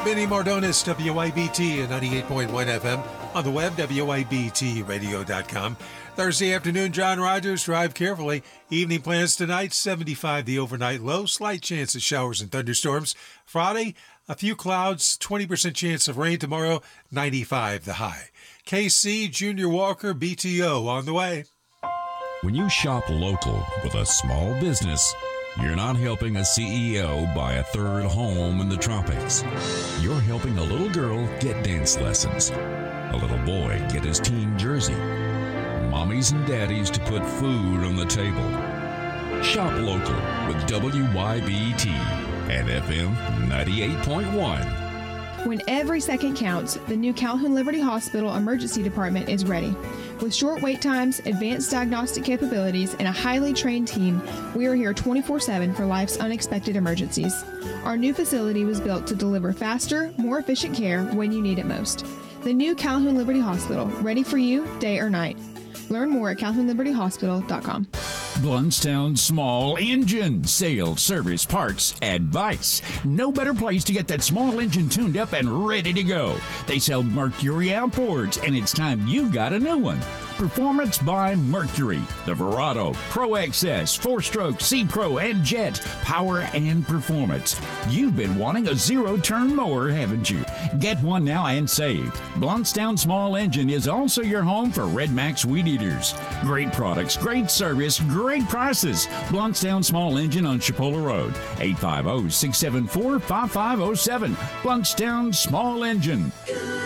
Benny Mardones, WIBT at 98.1 FM. On the web, WIBTradio.com. Thursday afternoon, John Rogers. Drive carefully. Evening plans tonight, 75 the overnight low. Slight chance of showers and thunderstorms. Friday, a few clouds, 20% chance of rain. Tomorrow, 95 the high. KC, Junior Walker, BTO on the way. When you shop local with a small business, you're not helping a CEO buy a third home in the tropics. You're helping a little girl get dance lessons, a little boy get his team jersey, mommies and daddies to put food on the table. Shop local with WYBT and FM 98.1. When every second counts, the new Calhoun Liberty Hospital Emergency Department is ready. With short wait times, advanced diagnostic capabilities, and a highly trained team, we are here 24/7 for life's unexpected emergencies. Our new facility was built to deliver faster, more efficient care when you need it most. The new Calhoun Liberty Hospital, ready for you day or night. Learn more at CalhounLibertyHospital.com. Bluntstown Small Engine. Sales, service, parts, advice. No better place to get that small engine tuned up and ready to go. They sell Mercury outboards, and it's time you got a new one. Performance by Mercury. The Verado, Pro XS, 4-stroke, C-Pro, and Jet. Power and performance. You've been wanting a zero-turn mower, haven't you? Get one now and save. Bluntstown Small Engine is also your home for Red Max Weed Eaters. Great products, great service, great prices. Bluntstown Small Engine on Chipola Road. 850-674-5507. Bluntstown Small Engine.